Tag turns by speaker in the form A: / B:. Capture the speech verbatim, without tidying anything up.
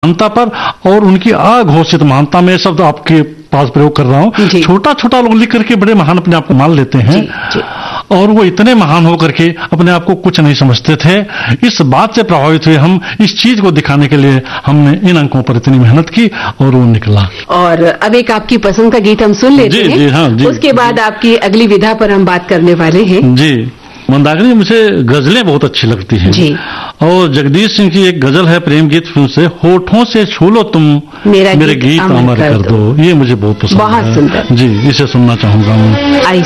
A: महानता पर और उनकी अघोषित महानता में शब्द आपके पास प्रयोग कर रहा हूँ। छोटा छोटा लोग लिख करके बड़े महान अपने आप को मान लेते हैं, जी, जी। और वो इतने महान होकर के अपने आप को कुछ नहीं समझते थे। इस बात से प्रभावित हुए हम इस चीज को दिखाने के लिए हमने इन अंकों पर इतनी मेहनत की और वो निकला।
B: और अब एक आपकी पसंद का गीत हम सुन लेते
A: जी,
B: हैं।
A: जी, हाँ, जी,
B: उसके बाद जी, आपकी अगली विधा पर हम बात करने वाले हैं।
A: जी, मंदाकिनी मुझे गजलें बहुत अच्छी लगती हैं जी। और जगदीश सिंह की एक गजल है प्रेम गीत फिल्म से, होठों से छू लो तुम मेरा मेरे गीत अमर कर, कर दो, ये मुझे बहुत पसंद है।
B: बहुत सुंदर
A: जी, इसे सुनना चाहूंगा मैं।